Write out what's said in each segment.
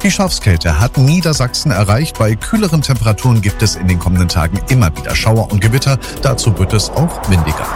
Die Schafskälte hat Niedersachsen erreicht. Bei kühleren Temperaturen gibt es in den kommenden Tagen immer wieder Schauer und Gewitter. Dazu wird es auch windiger.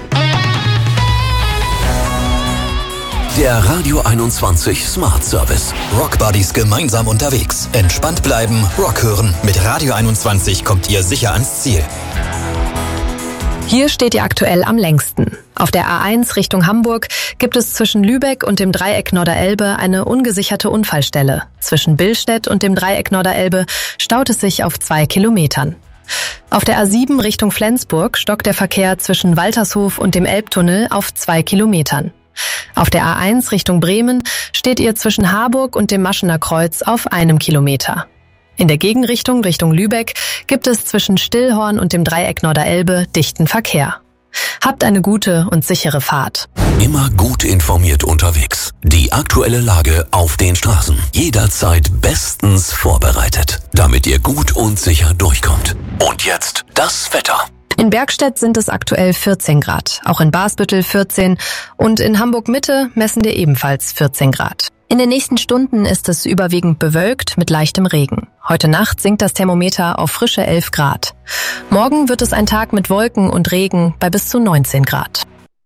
Der Radio 21 Smart Service. Rock Buddies gemeinsam unterwegs. Entspannt bleiben, Rock hören. Mit Radio 21 kommt ihr sicher ans Ziel. Hier steht ihr aktuell am längsten. Auf der A1 Richtung Hamburg gibt es zwischen Lübeck und dem Dreieck Norderelbe eine ungesicherte Unfallstelle. Zwischen Billstedt und dem Dreieck Norderelbe staut es sich auf 2 Kilometern. Auf der A7 Richtung Flensburg stockt der Verkehr zwischen Waltershof und dem Elbtunnel auf 2 Kilometern. Auf der A1 Richtung Bremen steht ihr zwischen Harburg und dem Maschener Kreuz auf 1 Kilometer. In der Gegenrichtung Richtung Lübeck gibt es zwischen Stillhorn und dem Dreieck Norderelbe dichten Verkehr. Habt eine gute und sichere Fahrt. Immer gut informiert unterwegs. Die aktuelle Lage auf den Straßen. Jederzeit bestens vorbereitet, damit ihr gut und sicher durchkommt. Und jetzt das Wetter. In Bergstedt sind es aktuell 14 Grad, auch in Basbüttel 14 und in Hamburg-Mitte messen wir ebenfalls 14 Grad. In den nächsten Stunden ist es überwiegend bewölkt mit leichtem Regen. Heute Nacht sinkt das Thermometer auf frische 11 Grad. Morgen wird es ein Tag mit Wolken und Regen bei bis zu 19 Grad.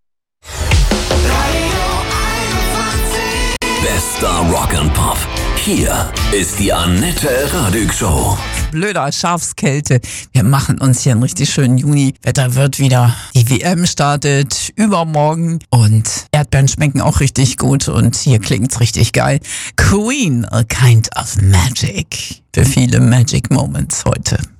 Bester Rock and Pop. Hier ist die Annette Radig Show. Blöder Schafskälte. Wir machen uns hier einen richtig schönen Juni. Wetter wird wieder. Die WM startet übermorgen und Erdbeeren schmecken auch richtig gut und hier klingt's richtig geil. Queen, a kind of magic. Für viele Magic Moments heute.